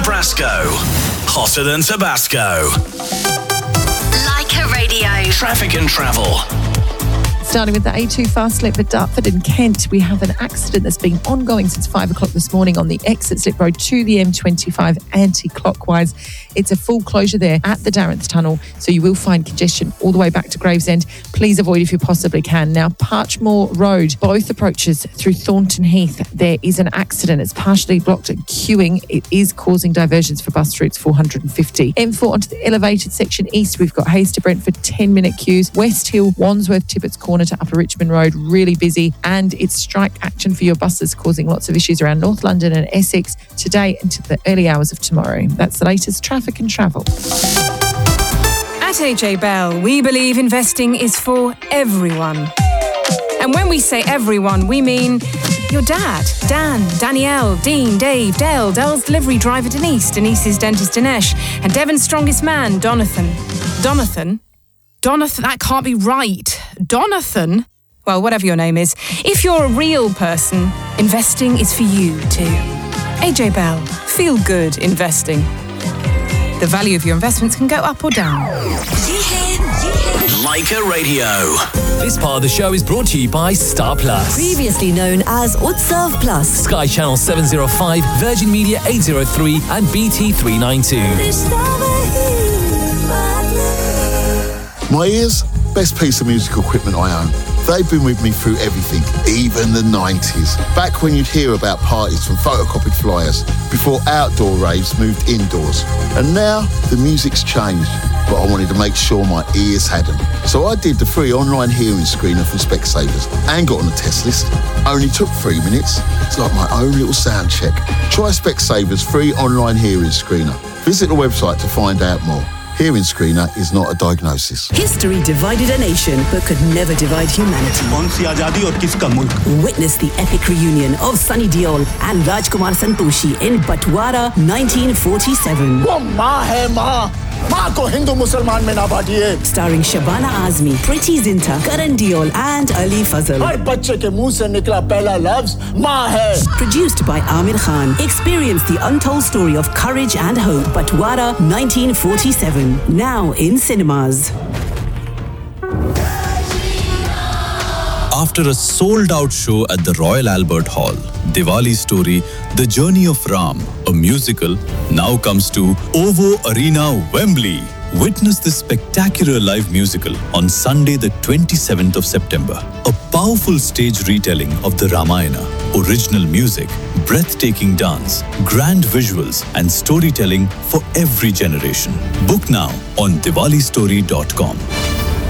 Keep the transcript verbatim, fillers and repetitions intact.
Brasco. Hotter than Tabasco. Leica Radio. Traffic and travel. Starting with the A two fast slip at Dartford in Kent, we have an accident that's been ongoing since five o'clock this morning on the exit slip road to the M twenty-five anti-clockwise. It's a full closure there at the Darenth Tunnel, so you will find congestion all the way back to Gravesend. Please avoid if you possibly can. Now, Parchmore Road, both approaches through Thornton Heath, there is an accident. It's partially blocked and queuing. It is causing diversions for bus routes four hundred fifty. M four onto the elevated section east, we've got Hayes to Brentford, ten minute queues. West Hill, Wandsworth, Tippett's Corner to Upper Richmond Road, really busy, and it's strike action for your buses, causing lots of issues around North London and Essex today until the early hours of tomorrow. That's the latest traffic and travel. At A J Bell, we believe investing is for everyone. And when we say everyone, we mean your dad, Dan, Danielle, Dean, Dave, Dale, Dale's delivery driver Denise, Denise's dentist Dinesh, and Devon's strongest man, Donathan. Donathan? Donathan, that can't be right. Donathan? Well, whatever your name is. If you're a real person, investing is for you too. A J Bell, feel good investing. The value of your investments can go up or down. Leica Radio. This part of the show is brought to you by Star Plus. Previously known as Utsav Plus. Sky Channel seven oh five, Virgin Media eight oh three and B T three ninety-two. My ears, best piece of musical equipment I own. They've been with me through everything, even the nineties. Back when you'd hear about parties from photocopied flyers, before outdoor raves moved indoors. And now, the music's changed, but I wanted to make sure my ears had them. So I did the free online hearing screener from Specsavers and got on the test list. Only took three minutes. It's like my own little sound check. Try Specsavers free online hearing screener. Visit the website to find out more. Hearing screener is not a diagnosis. History divided a nation, but could never divide humanity. Witness the epic reunion of Sunny Deol and Rajkumar Santoshi in Batwara nineteen forty-seven. Starring Shabana Azmi, Priti Zinta, Karan Deol and Ali Fazal. Produced by Amir Khan. Experience the untold story of courage and hope. Batwara nineteen forty-seven. Now in cinemas. After a sold-out show at the Royal Albert Hall, Diwali Story, The Journey of Ram, a musical, now comes to OVO Arena, Wembley. Witness this spectacular live musical on Sunday the twenty-seventh of September. A powerful stage retelling of the Ramayana, original music, breathtaking dance, grand visuals and storytelling for every generation. Book now on Diwali Story dot com.